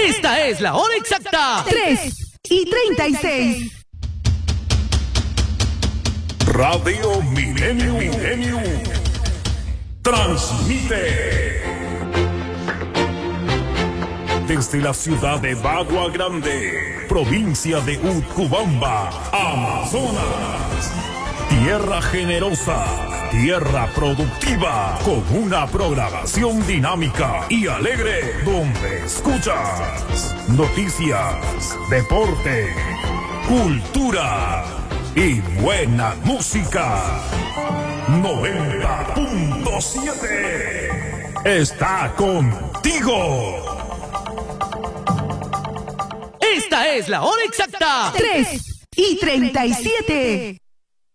Esta es la hora exacta. 3:36. Radio Milenio transmite desde la ciudad de Bagua Grande, provincia de Utcubamba, Amazonas. Tierra generosa, tierra productiva, con una programación dinámica y alegre, donde escuchas noticias, deporte, cultura y buena música. 90.7 está contigo. Esta es la hora exacta. 3:37.